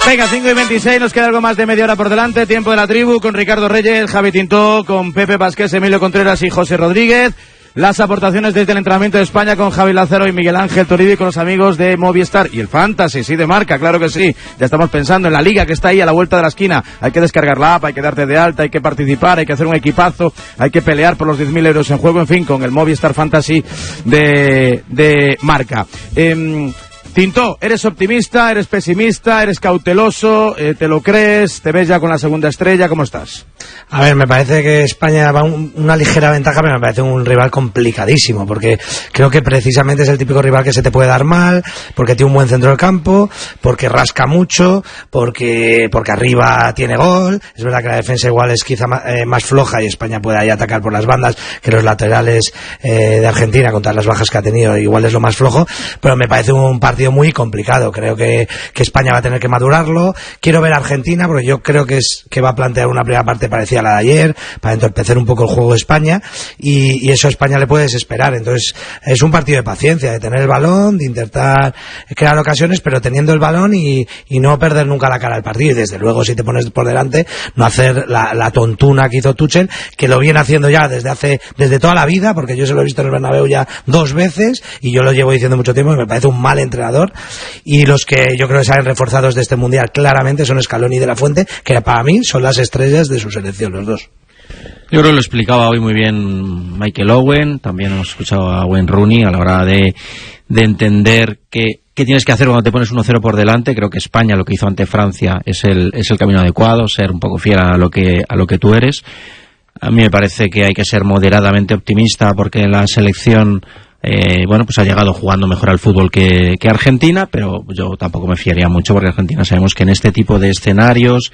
Venga, 5:26, nos queda algo más de media hora por delante. Tiempo de la tribu con Ricardo Reyes, Javi Tintó, con Pepe Vázquez, Emilio Contreras y José Rodríguez. Las aportaciones desde el entrenamiento de España con Javi Lázaro y Miguel Ángel Toribio y con los amigos de Movistar. Y el Fantasy, sí, de Marca, claro que sí. Ya estamos pensando en la liga que está ahí a la vuelta de la esquina. Hay que descargar la app, hay que darte de alta, hay que participar, hay que hacer un equipazo, hay que pelear por los 10.000 euros en juego, en fin, con el Movistar Fantasy de Marca. Tintó, ¿eres optimista, eres pesimista, eres cauteloso, te lo crees, te ves ya con la segunda estrella? ¿Cómo estás? A ver, me parece que España va una ligera ventaja, pero me parece un rival complicadísimo, porque creo que precisamente es el típico rival que se te puede dar mal, porque tiene un buen centro del campo, porque rasca mucho, porque arriba tiene gol. Es verdad que la defensa igual es quizá más floja y España puede ahí atacar por las bandas, que los laterales de Argentina, con todas las bajas que ha tenido, igual es lo más flojo, pero me parece un partido muy complicado. Creo que España va a tener que madurarlo. Quiero ver a Argentina, porque yo creo que va a plantear una primera parte parecida a la de ayer, para entorpecer un poco el juego de España, y eso a España le puede desesperar. Entonces es un partido de paciencia, de tener el balón, de intentar crear ocasiones, pero teniendo el balón y no perder nunca la cara del partido. Y desde luego, si te pones por delante, no hacer la tontuna que hizo Tuchel, que lo viene haciendo ya desde toda la vida, porque yo se lo he visto en el Bernabéu ya 2 veces y yo lo llevo diciendo mucho tiempo, y me parece un mal entrenador. Y los que yo creo que salen reforzados de este mundial claramente son Scaloni y De La Fuente, que para mí son las estrellas de su selección, los dos. Yo creo que lo explicaba hoy muy bien Michael Owen, también hemos escuchado a Wayne Rooney a la hora de entender qué tienes que hacer cuando te pones 1-0 por delante. Creo que España, lo que hizo ante Francia, es el camino adecuado, ser un poco fiel a lo que tú eres. A mí me parece que hay que ser moderadamente optimista, porque la selección pues ha llegado jugando mejor al fútbol que Argentina, pero yo tampoco me fiaría mucho, porque Argentina sabemos que en este tipo de escenarios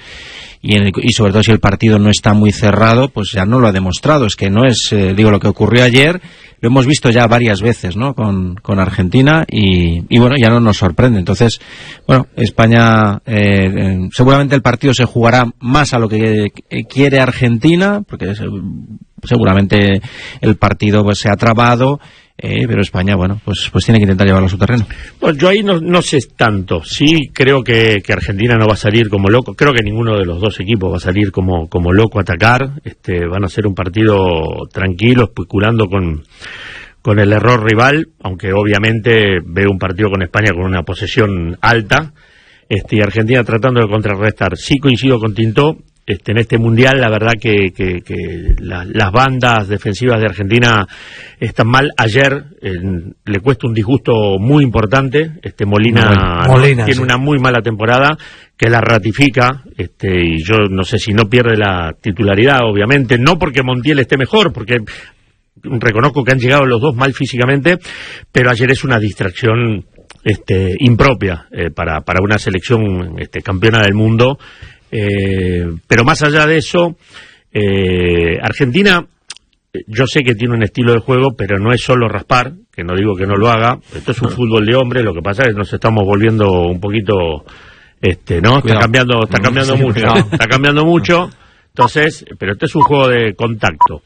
y sobre todo si el partido no está muy cerrado, pues ya no lo ha demostrado. Es que no es, lo que ocurrió ayer lo hemos visto ya varias veces, ¿no? Con Argentina y bueno, ya no nos sorprende. Entonces, bueno, España, seguramente el partido se jugará más a lo que quiere Argentina, porque seguramente el partido pues se ha trabado. Pero España, bueno, pues tiene que intentar llevarlo a su terreno. Bueno, yo ahí no sé tanto. Sí creo que Argentina no va a salir como loco. Creo que ninguno de los dos equipos va a salir como loco a atacar. Van a ser un partido tranquilo, especulando con el error rival, aunque obviamente veo un partido con España con una posesión alta, y Argentina tratando de contrarrestar. Sí coincido con Tintó. En este mundial, la verdad que las bandas defensivas de Argentina están mal. Ayer le cuesta un disgusto muy importante. Molina tiene sí. Una muy mala temporada, que la ratifica, y yo no sé si no pierde la titularidad, obviamente, no porque Montiel esté mejor, porque reconozco que han llegado los dos mal físicamente, pero ayer es una distracción impropia para una selección campeona del mundo. Pero más allá de eso, Argentina, yo sé que tiene un estilo de juego, pero no es solo raspar, que no digo que no lo haga. Esto es un fútbol de hombre. Lo que pasa es que nos estamos volviendo un poquito, ¿no? Está cambiando mucho. Entonces, pero esto es un juego de contacto.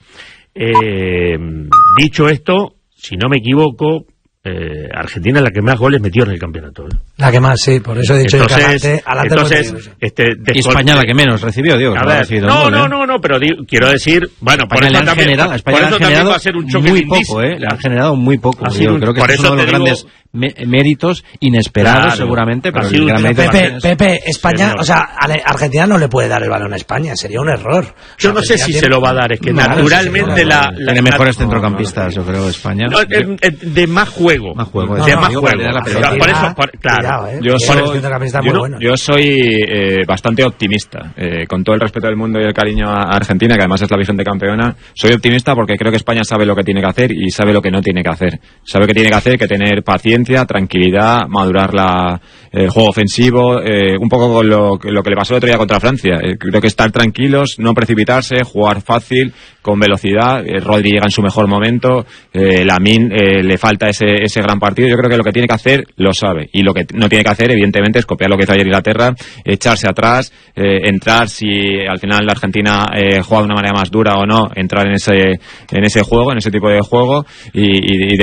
Dicho esto, si no me equivoco, Argentina es la que más goles metió en el campeonato. La que más, sí, por eso he dicho entonces, y España la que menos recibió, digo. No, pero quiero decir, bueno, por eso también va a ser un choque muy poco, han generado muy poco. Creo que es uno de los grandes méritos inesperados, seguramente, pero el gran mérito Pepe, España, o sea, Argentina no le puede dar el balón a España, sería un error. Yo no sé si se lo va a dar, es que naturalmente tiene mejores centrocampistas, yo creo, España. De más juego. Por eso, claro. Yo soy bastante optimista, con todo el respeto del mundo y el cariño a Argentina, que además es la vigente campeona. Soy optimista porque creo que España sabe lo que tiene que hacer y sabe lo que no tiene que hacer. Sabe que tiene que hacer, que tener paciencia, tranquilidad, madurar el juego ofensivo, un poco con lo que le pasó el otro día contra Francia. Creo que estar tranquilos, no precipitarse, jugar fácil, con velocidad. Rodri llega en su mejor momento, Lamine le falta ese gran partido. Yo creo que lo que tiene que hacer lo sabe, y lo que no tiene que hacer evidentemente es copiar lo que hizo ayer Inglaterra, echarse atrás, entrar, si al final la Argentina juega de una manera más dura o no, entrar en ese juego, en ese tipo de juego, y